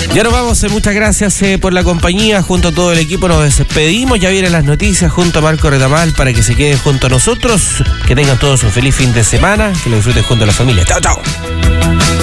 Ya nos vamos, muchas gracias por la compañía. Junto a todo el equipo nos despedimos. Ya vienen las noticias junto a Marco Retamal para que se queden junto a nosotros. Que tengan todos un feliz fin de semana, que lo disfruten junto a la familia. Chao, chao.